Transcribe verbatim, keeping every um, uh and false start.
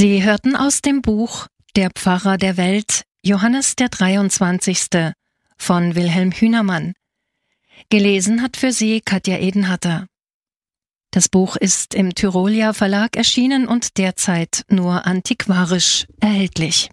Sie hörten aus dem Buch Der Pfarrer der Welt, Johannes der dreiundzwanzigste von Wilhelm Hünermann. Gelesen hat für Sie Katja Edenhatter. Das Buch ist im Tyrolia Verlag erschienen und derzeit nur antiquarisch erhältlich.